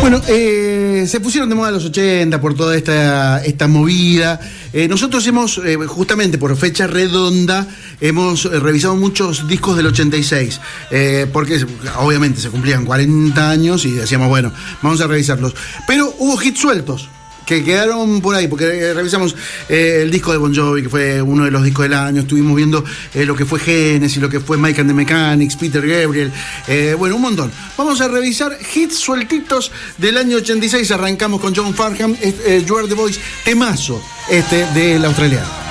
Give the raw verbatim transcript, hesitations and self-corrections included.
Bueno, eh, se pusieron de moda los ochenta por toda esta, esta movida. Eh, nosotros hemos, eh, justamente por fecha redonda, hemos eh, revisado muchos discos del ochenta y seis, eh, porque obviamente se cumplían cuarenta años y decíamos, bueno, vamos a revisarlos. Pero hubo hits sueltos que quedaron por ahí, porque revisamos eh, el disco de Bon Jovi, que fue uno de los discos del año, estuvimos viendo eh, lo que fue Genesis, lo que fue Mike and the Mechanics, Peter Gabriel, eh, bueno, un montón. Vamos a revisar hits sueltitos del año ochenta y seis, arrancamos con John Farnham, eh, You Are The Voice, temazo este del australiano.